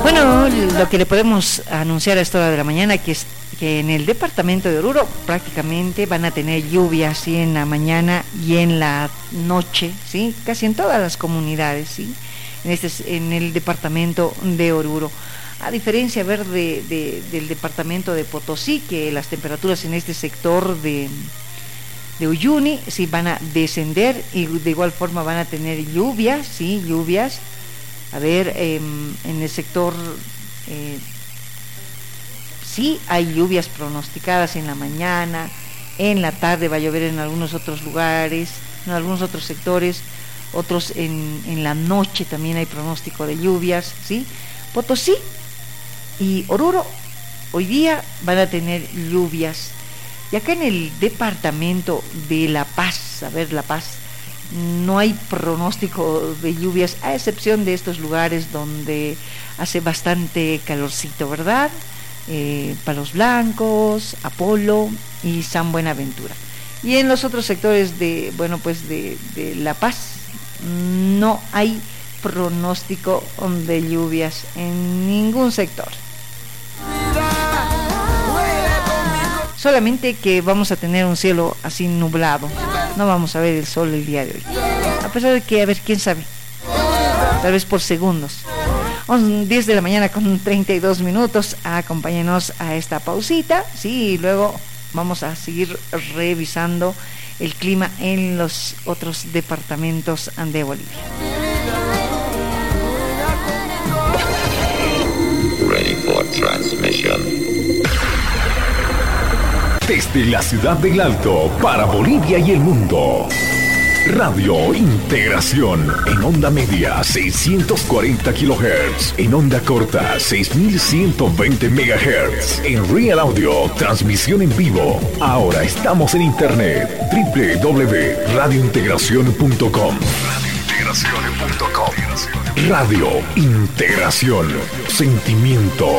Bueno, lo que le podemos anunciar a esta hora de la mañana que es que en el departamento de Oruro prácticamente van a tener lluvias, ¿sí? En la mañana y en la noche, ¿sí? Casi en todas las comunidades, ¿sí? En el departamento de Oruro. A diferencia del departamento de Potosí, que las temperaturas en este sector de Uyuni sí van a descender y de igual forma van a tener lluvias, ¿sí? Lluvias. A ver, en el sector sí hay lluvias pronosticadas en la mañana, en la tarde va a llover en algunos otros lugares, en algunos otros sectores, otros en la noche también hay pronóstico de lluvias, ¿sí? Potosí y Oruro hoy día van a tener lluvias. Y acá en el departamento de La Paz, a ver, La Paz, no hay pronóstico de lluvias, a excepción de estos lugares donde hace bastante calorcito, ¿verdad? Palos Blancos, Apolo y San Buenaventura. Y en los otros sectores de La Paz no hay pronóstico de lluvias en ningún sector. Solamente que vamos a tener un cielo así nublado, no vamos a ver el sol el día de hoy, a pesar de que, a ver, quién sabe, tal vez por segundos. 10 de la mañana con 32 minutos, acompáñenos a esta pausita, sí, y luego vamos a seguir revisando el clima en los otros departamentos de Bolivia. Ready for transmission. Desde la ciudad del Alto para Bolivia y el mundo. Radio Integración en onda media 640 kHz, en onda corta 6120 MHz, en Real Audio, transmisión en vivo. Ahora estamos en internet www.radiointegracion.com. Radio Integración, sentimiento